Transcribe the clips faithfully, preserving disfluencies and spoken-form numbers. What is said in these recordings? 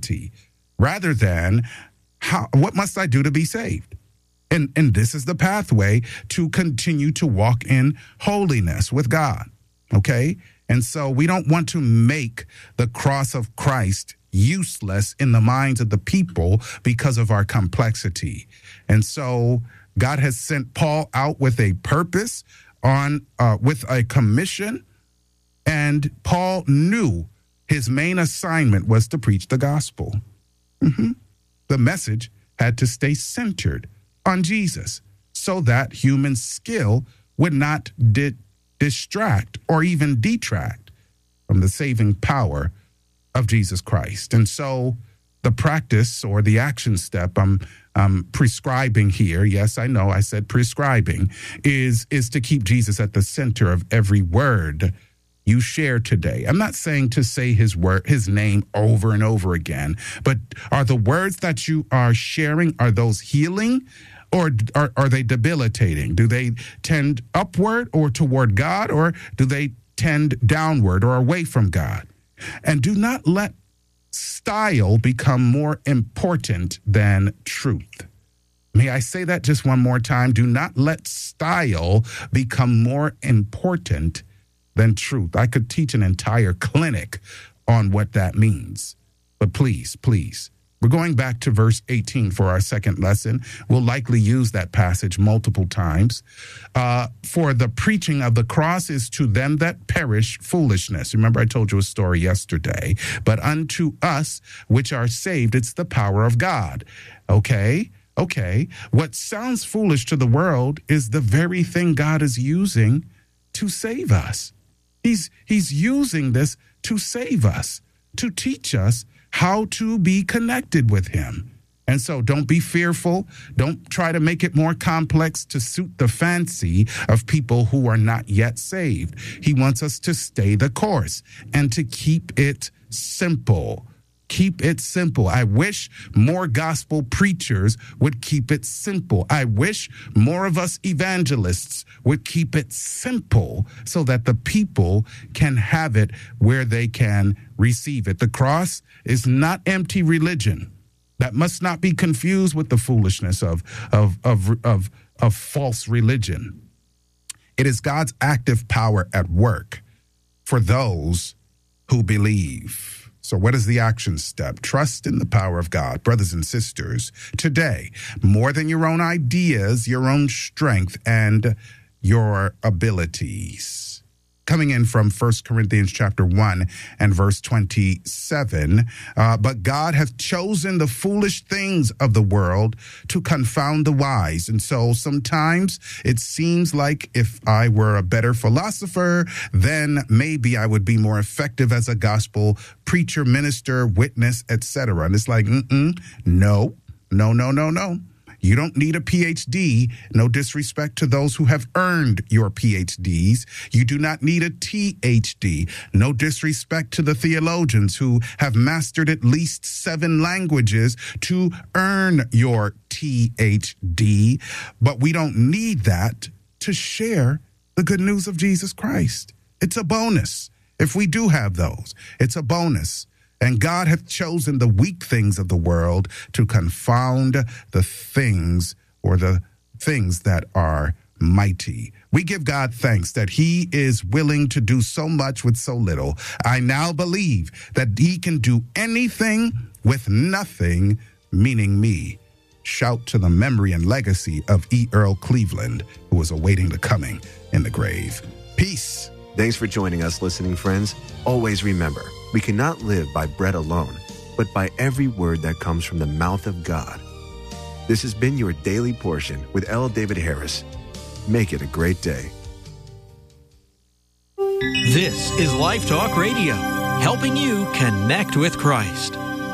complexity rather than how, what must I do to be saved? And, and this is the pathway to continue to walk in holiness with God, okay? And so we don't want to make the cross of Christ useless in the minds of the people because of our complexity. And so God has sent Paul out with a purpose, on uh, with a commission, and Paul knew his main assignment was to preach the gospel. Mm-hmm. The message had to stay centered on Jesus so that human skill would not di- distract or even detract from the saving power of Jesus Christ. And so the practice or the action step I'm um, prescribing here, yes, I know I said prescribing, is, is to keep Jesus at the center of every word you share today. I'm not saying to say his word, his name over and over again, but are the words that you are sharing, are those healing or are, are they debilitating? Do they tend upward or toward God, or do they tend downward or away from God? And do not let style become more important than truth. May I say that just one more time? Do not let style become more important than truth. I could teach an entire clinic on what that means. But please, please, we're going back to verse eighteen for our second lesson. We'll likely use that passage multiple times. Uh, for the preaching of the cross is to them that perish foolishness. Remember, I told you a story yesterday. But unto us which are saved, it's the power of God. Okay? Okay. What sounds foolish to the world is the very thing God is using to save us. He's, he's using this to save us, to teach us how to be connected with him. And so don't be fearful. Don't try to make it more complex to suit the fancy of people who are not yet saved. He wants us to stay the course and to keep it simple. Keep it simple. I wish more gospel preachers would keep it simple. I wish more of us evangelists would keep it simple so that the people can have it where they can receive it. The cross is not empty religion. That must not be confused with the foolishness of, of, of, of, of false religion. It is God's active power at work for those who believe. So what is the action step? Trust in the power of God. Brothers and sisters, today, more than your own ideas, your own strength and your abilities. Coming in from First Corinthians chapter one and verse twenty-seven, uh, but God hath chosen the foolish things of the world to confound the wise. And so sometimes it seems like if I were a better philosopher, then maybe I would be more effective as a gospel preacher, minister, witness, et cetera. And it's like, mm-mm, no, no, no, no, no. You don't need a P H D. No disrespect to those who have earned your P H Ds. You do not need a T H D. No disrespect to the theologians who have mastered at least seven languages to earn your T H D. But we don't need that to share the good news of Jesus Christ. It's a bonus. If we do have those, it's a bonus. And God hath chosen the weak things of the world to confound the things or the things that are mighty. We give God thanks that he is willing to do so much with so little. I now believe that he can do anything with nothing, meaning me. Shout to the memory and legacy of E. Earl Cleveland, who was awaiting the coming in the grave. Peace. Thanks for joining us, listening friends. Always remember, we cannot live by bread alone, but by every word that comes from the mouth of God. This has been your Daily Portion with L. David Harris. Make it a great day. This is Life Talk Radio, helping you connect with Christ.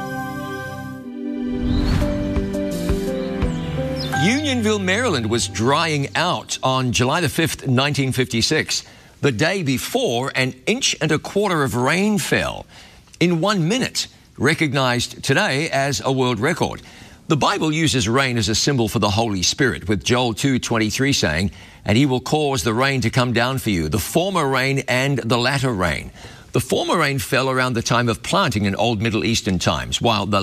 Unionville, Maryland was drying out on July the fifth, nineteen fifty-six. The day before, an inch and a quarter of rain fell in one minute, recognized today as a world record. The Bible uses rain as a symbol for the Holy Spirit, with Joel two twenty-three saying, "And he will cause the rain to come down for you, the former rain and the latter rain." The former rain fell around the time of planting in old Middle Eastern times, while the